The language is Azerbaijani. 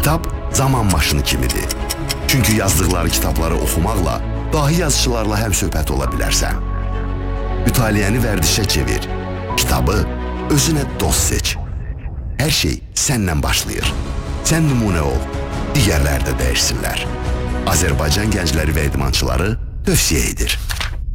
Kitab zaman maşını kimidir. Çünki yazdıqları kitabları oxumaqla dahi yazıçılarla həmsöhbət ola bilərsən. Mütaliəni vərdişə çevir. Kitabı özünə dost seç. Hər şey səndən başlayır. Sən nümunə ol, digərlər də dəyişsinlər. Azərbaycan gəncləri və idmançıları tövsiyə edir.